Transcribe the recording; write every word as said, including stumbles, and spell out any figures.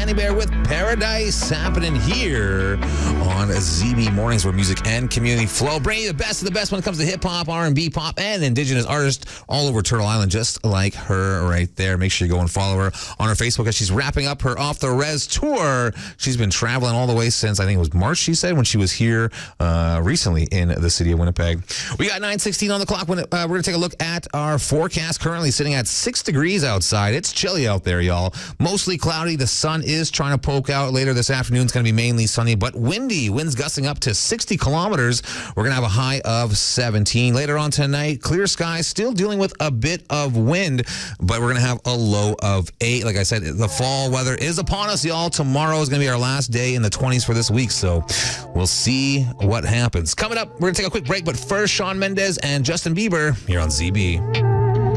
Sunny Bear with Paradise happening here on Z B Mornings, where music and community flow. Bringing you the best of the best when it comes to hip-hop, R and B, pop, and Indigenous artists all over Turtle Island, just like her right there. Make sure you go and follow her on her Facebook as she's wrapping up her Off the Res tour. She's been traveling all the way since, I think it was March, she said, when she was here uh, recently in the city of Winnipeg. We got nine sixteen on the clock. When, uh, we're going to take a look at our forecast. Currently sitting at six degrees outside. It's chilly out there, y'all. Mostly cloudy. The sun is trying to poke out. Later this afternoon, it's going to be mainly sunny, but windy. Winds gusting up to sixty kilometers. We're going to have a high of seventeen. Later on tonight, clear skies, still dealing with a bit of wind, but we're going to have a low of eight. Like I said, the fall weather is upon us, y'all. Tomorrow is going to be our last day in the twenties for this week, so we'll see what happens. Coming up, we're going to take a quick break, but first, Shawn Mendes and Justin Bieber here on Z B.